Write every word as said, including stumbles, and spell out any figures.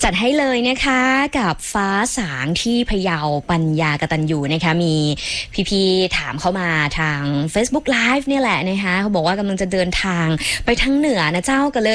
จัดให้เลยนะคะกับฟ้าสางที่พะเยาปัญญากตัญญูนะคะมีพี่ๆถามเข้ามาทาง Facebook Live เนี่ยแหละนะคะเขาบอกว่ากำลังจะเดินทางไปทางเหนือนะเจ้าก็เลย